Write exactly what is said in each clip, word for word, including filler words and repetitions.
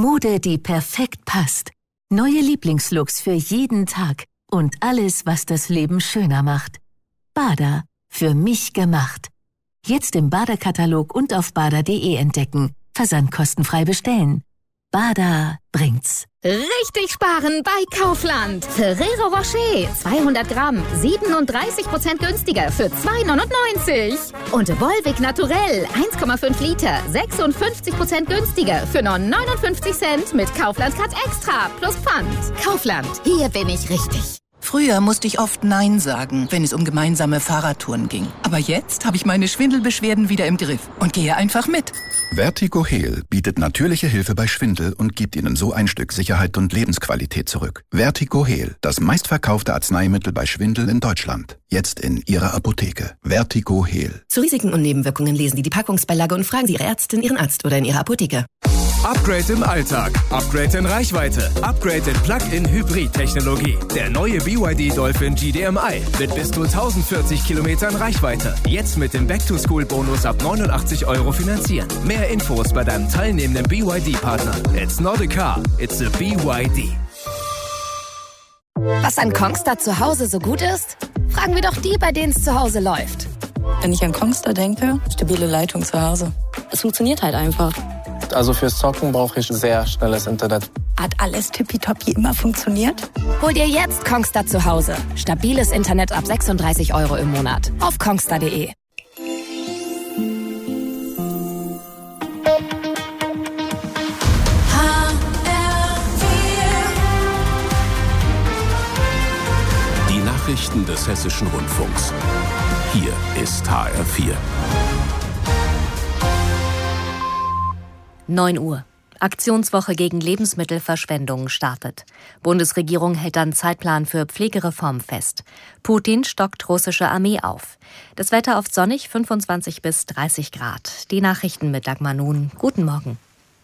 Mode, die perfekt passt. Neue Lieblingslooks für jeden Tag. Und alles, was das Leben schöner macht. Bada. Für mich gemacht. Jetzt im Bada-Katalog und auf bada punkt de entdecken. Versand kostenfrei bestellen. Bada bringt's. Richtig sparen bei Kaufland. Ferrero Rocher, zweihundert Gramm, siebenunddreißig Prozent günstiger für zwei neunundneunzig. Und Volvic Naturell, eins Komma fünf Liter, sechsundfünfzig Prozent günstiger für nur neunundfünfzig Cent mit Kaufland Cut Extra plus Pfand. Kaufland, hier bin ich richtig. Früher musste ich oft Nein sagen, wenn es um gemeinsame Fahrradtouren ging. Aber jetzt habe ich meine Schwindelbeschwerden wieder im Griff und gehe einfach mit. Vertigo Heal bietet natürliche Hilfe bei Schwindel und gibt Ihnen so ein Stück Sicherheit und Lebensqualität zurück. Vertigo Heal, das meistverkaufte Arzneimittel bei Schwindel in Deutschland. Jetzt in Ihrer Apotheke. Vertigo Heal. Zu Risiken und Nebenwirkungen lesen Sie die Packungsbeilage und fragen Sie Ihre Ärztin, Ihren Arzt oder in Ihrer Apotheke. Upgrade im Alltag, Upgrade in Reichweite, Upgrade in Plug-in-Hybrid-Technologie. Der neue B Y D Dolphin G D M I mit bis zu tausendvierzig Kilometern Reichweite. Jetzt mit dem Back-to-School-Bonus ab neunundachtzig Euro finanzieren. Mehr Infos bei deinem teilnehmenden B Y D-Partner. It's not a car, it's a B Y D. Was an Kongstar zu Hause so gut ist? Fragen wir doch die, bei denen es zu Hause läuft. Wenn ich an Kongstar denke, stabile Leitung zu Hause. Es funktioniert halt einfach. Also fürs Zocken brauche ich sehr schnelles Internet. Hat alles tippitoppi immer funktioniert? Hol dir jetzt Kongstar zu Hause. Stabiles Internet ab sechsunddreißig Euro im Monat. Auf kongstar punkt de. Die Nachrichten des Hessischen Rundfunks. Hier ist H R vier. neun Uhr. Aktionswoche gegen Lebensmittelverschwendung startet. Bundesregierung hält dann Zeitplan für Pflegereform fest. Putin stockt russische Armee auf. Das Wetter oft sonnig, fünfundzwanzig bis dreißig Grad. Die Nachrichten mit Dagmar Nun. Guten Morgen.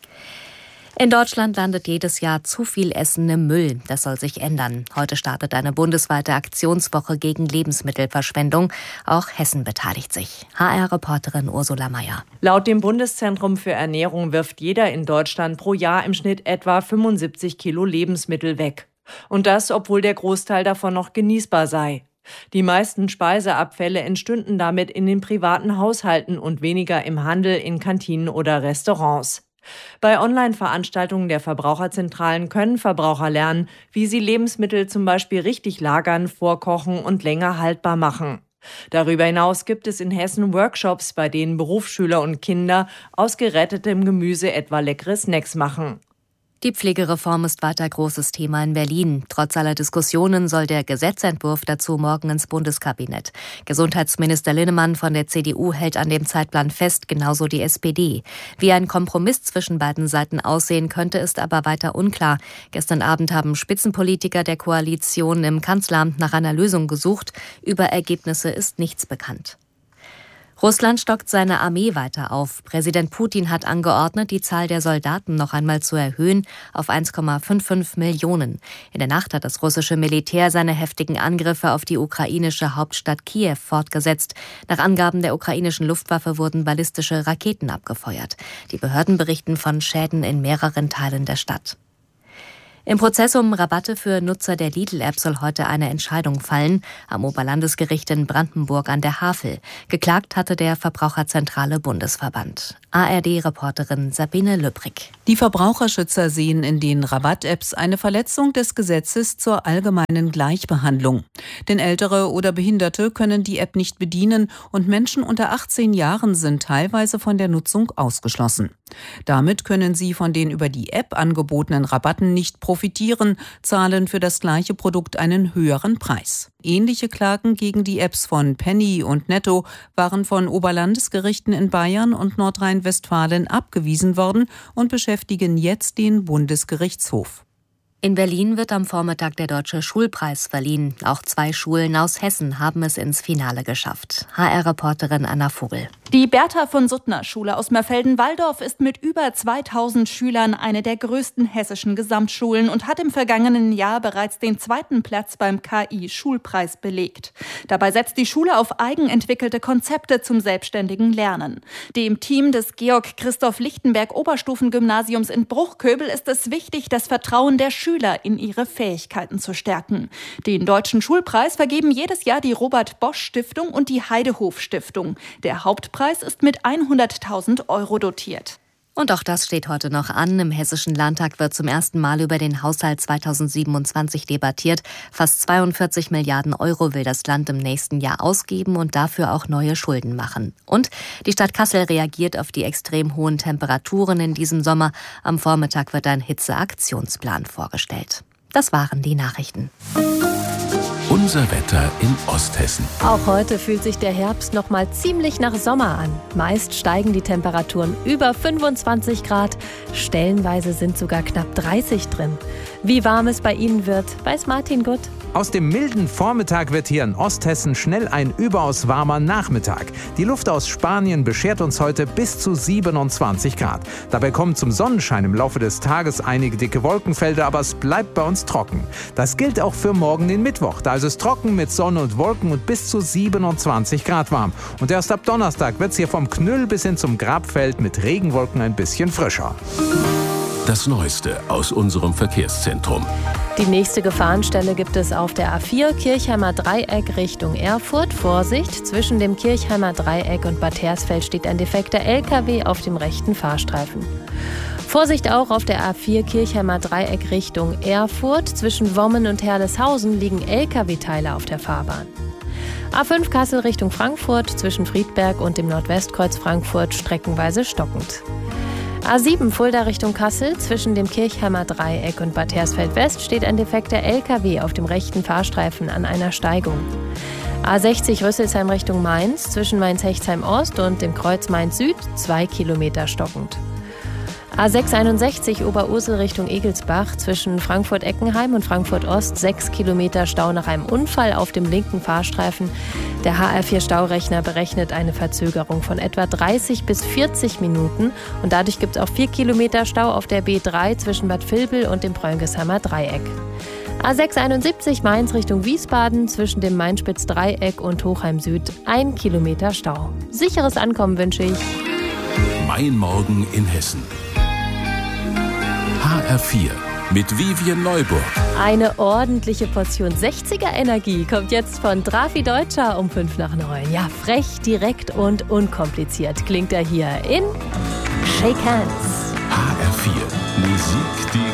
In Deutschland landet jedes Jahr zu viel Essen im Müll. Das soll sich ändern. Heute startet eine bundesweite Aktionswoche gegen Lebensmittelverschwendung. Auch Hessen beteiligt sich. H R-Reporterin Ursula Mayer. Laut dem Bundeszentrum für Ernährung wirft jeder in Deutschland pro Jahr im Schnitt etwa fünfundsiebzig Kilo Lebensmittel weg. Und das, obwohl der Großteil davon noch genießbar sei. Die meisten Speiseabfälle entstünden damit in den privaten Haushalten und weniger im Handel, in Kantinen oder Restaurants. Bei Online-Veranstaltungen der Verbraucherzentralen können Verbraucher lernen, wie sie Lebensmittel zum Beispiel richtig lagern, vorkochen und länger haltbar machen. Darüber hinaus gibt es in Hessen Workshops, bei denen Berufsschüler und Kinder aus gerettetem Gemüse etwa leckere Snacks machen. Die Pflegereform ist weiter großes Thema in Berlin. Trotz aller Diskussionen soll der Gesetzentwurf dazu morgen ins Bundeskabinett. Gesundheitsminister Linnemann von der C D U hält an dem Zeitplan fest, genauso die S P D. Wie ein Kompromiss zwischen beiden Seiten aussehen könnte, ist aber weiter unklar. Gestern Abend haben Spitzenpolitiker der Koalition im Kanzleramt nach einer Lösung gesucht. Über Ergebnisse ist nichts bekannt. Russland stockt seine Armee weiter auf. Präsident Putin hat angeordnet, die Zahl der Soldaten noch einmal zu erhöhen auf eins Komma fünfundfünfzig Millionen. In der Nacht hat das russische Militär seine heftigen Angriffe auf die ukrainische Hauptstadt Kiew fortgesetzt. Nach Angaben der ukrainischen Luftwaffe wurden ballistische Raketen abgefeuert. Die Behörden berichten von Schäden in mehreren Teilen der Stadt. Im Prozess um Rabatte für Nutzer der Lidl-App soll heute eine Entscheidung fallen, am Oberlandesgericht in Brandenburg an der Havel. Geklagt hatte der Verbraucherzentrale Bundesverband. A R D-Reporterin Sabine Lübrig. Die Verbraucherschützer sehen in den Rabatt-Apps eine Verletzung des Gesetzes zur allgemeinen Gleichbehandlung. Denn Ältere oder Behinderte können die App nicht bedienen und Menschen unter achtzehn Jahren sind teilweise von der Nutzung ausgeschlossen. Damit können sie von den über die App angebotenen Rabatten nicht profitieren, zahlen für das gleiche Produkt einen höheren Preis. Ähnliche Klagen gegen die Apps von Penny und Netto waren von Oberlandesgerichten in Bayern und Nordrhein-Westfalen abgewiesen worden und beschäftigen jetzt den Bundesgerichtshof. In Berlin wird am Vormittag der Deutsche Schulpreis verliehen. Auch zwei Schulen aus Hessen haben es ins Finale geschafft. H R-Reporterin Anna Vogel. Die Bertha von Suttner Schule aus Mörfelden-Walldorf ist mit über zweitausend Schülern eine der größten hessischen Gesamtschulen und hat im vergangenen Jahr bereits den zweiten Platz beim K I-Schulpreis belegt. Dabei setzt die Schule auf eigenentwickelte Konzepte zum selbstständigen Lernen. Dem Team des Georg-Christoph-Lichtenberg-Oberstufengymnasiums in Bruchköbel ist es wichtig, das Vertrauen der Schüler in ihre Fähigkeiten zu stärken. Den Deutschen Schulpreis vergeben jedes Jahr die Robert-Bosch-Stiftung und die Heidehof-Stiftung. Der Hauptpreis ist mit hunderttausend Euro dotiert. Und auch das steht heute noch an. Im Hessischen Landtag wird zum ersten Mal über den Haushalt zweitausendsiebenundzwanzig debattiert. Fast zweiundvierzig Milliarden Euro will das Land im nächsten Jahr ausgeben und dafür auch neue Schulden machen. Und die Stadt Kassel reagiert auf die extrem hohen Temperaturen in diesem Sommer. Am Vormittag wird ein Hitzeaktionsplan vorgestellt. Das waren die Nachrichten. Unser Wetter in Osthessen. Auch heute fühlt sich der Herbst noch mal ziemlich nach Sommer an. Meist steigen die Temperaturen über fünfundzwanzig Grad. Stellenweise sind sogar knapp dreißig drin. Wie warm es bei Ihnen wird, weiß Martin Gutt. Aus dem milden Vormittag wird hier in Osthessen schnell ein überaus warmer Nachmittag. Die Luft aus Spanien beschert uns heute bis zu siebenundzwanzig Grad. Dabei kommen zum Sonnenschein im Laufe des Tages einige dicke Wolkenfelder, aber es bleibt bei uns trocken. Das gilt auch für morgen den Mittwoch. Da ist es trocken mit Sonne und Wolken und bis zu siebenundzwanzig Grad warm. Und erst ab Donnerstag wird es hier vom Knüll bis hin zum Grabfeld mit Regenwolken ein bisschen frischer. Das Neueste aus unserem Verkehrszentrum. Die nächste Gefahrenstelle gibt es auf der A vier Kirchheimer Dreieck Richtung Erfurt. Vorsicht, zwischen dem Kirchheimer Dreieck und Bad Hersfeld steht ein defekter L K W auf dem rechten Fahrstreifen. Vorsicht auch auf der A vier Kirchheimer Dreieck Richtung Erfurt. Zwischen Wommen und Herleshausen liegen L K W-Teile auf der Fahrbahn. A fünf Kassel Richtung Frankfurt, zwischen Friedberg und dem Nordwestkreuz Frankfurt streckenweise stockend. A sieben Fulda Richtung Kassel, zwischen dem Kirchheimer Dreieck und Bad Hersfeld West steht ein defekter L K W auf dem rechten Fahrstreifen an einer Steigung. A sechzig Rüsselsheim Richtung Mainz, zwischen Mainz-Hechtsheim Ost und dem Kreuz Mainz Süd, zwei Kilometer stockend. A sechs einundsechzig Oberursel Richtung Egelsbach, zwischen Frankfurt-Eckenheim und Frankfurt-Ost, sechs Kilometer Stau nach einem Unfall auf dem linken Fahrstreifen. Der H R vier Staurechner berechnet eine Verzögerung von etwa dreißig bis vierzig Minuten und dadurch gibt es auch vier Kilometer Stau auf der B drei zwischen Bad Vilbel und dem Pröngeshammer Dreieck. A sechs einundsiebzig Mainz Richtung Wiesbaden, zwischen dem Mainspitz-Dreieck und Hochheim Süd, ein Kilometer Stau. Sicheres Ankommen wünsche ich. Mein Morgen in Hessen. H R vier mit Vivian Neuburg. Eine ordentliche Portion sechziger Energie kommt jetzt von Drafi Deutscher um fünf nach neun. Ja, frech, direkt und unkompliziert klingt er hier in Shake Hands. H R vier Musik, die